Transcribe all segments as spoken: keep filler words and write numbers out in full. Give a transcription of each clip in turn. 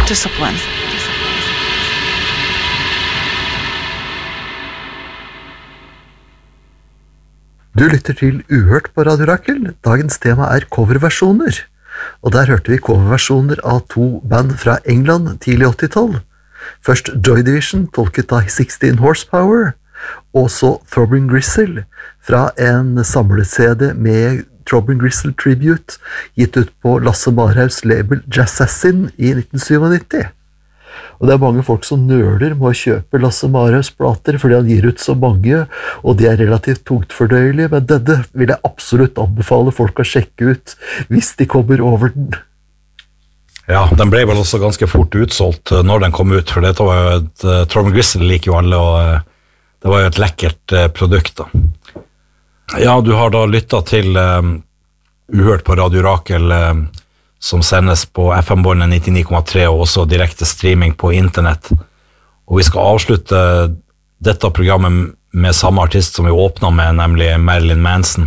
discipline. Du lytter til Uhørt på Radio Rakel. Dagens tema er coverversjoner. Og der hørte vi coverversjoner av to band fra England tidlig åttitall. Først Joy Division, tolket av sixteen Horsepower, og så Throbbing Gristle, fra en samle-C D med Throbbing Gristle Tribute, gitt ut på Lasse Marhaus label Jazzassin i nitten syttisju. Og det er mange folk som nøler med å kjøpe Lasse Marhaus plater, fordi han gir ut så mange, og de er relativt tungt fordøyelige, men denne vil jeg absolutt anbefale folk å sjekke ut, hvis de kommer over den. Ja, den ble vel også ganske fort utsolgt når den kom ut, for dette var jo et, uh, Throbbing Gristle liker jo alle, og uh, det var jo et lekkert uh, produkt da. Ja, du har da lyttet til uh, Uhørt på Radio Rakel, uh, som sendes på F M-båndet nittini komma tre og også direkte streaming på internett. Og vi skal avslutte dette programmet med samme artist som vi åpnet med, nemlig Marilyn Manson.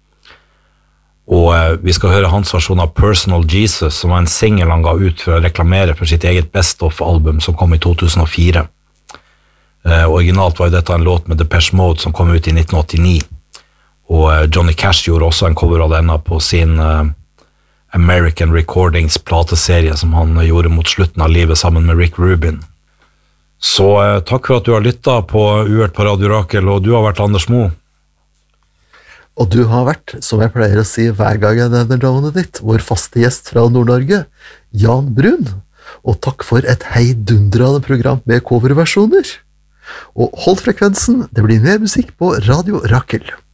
Og eh, vi skal høre hans versjon av Personal Jesus, som var en single han ga ut for å reklamere for sitt eget best-of-album som kom i to tusen og fire. Eh, originalt var jo dette en låt med Depeche Mode som kom ut i nitten åttini. Og eh, Johnny Cash gjorde også en cover av denne på sin eh, American Recordings plateserie som han gjorde mot slutten av livet sammen med Rick Rubin. Så eh, takk for at du har lyttet på Uhørt på Radio Rakel, og du har vært Anders Mo. Og du har vært, som jeg pleier å si hver gang jeg nevner navnet ditt, vår faste gjest fra Nord-Norge, Jan Brun. Og takk for et heidundrende program med coverversjoner. Og hold frekvensen, det blir mer musikk på Radio Rakel.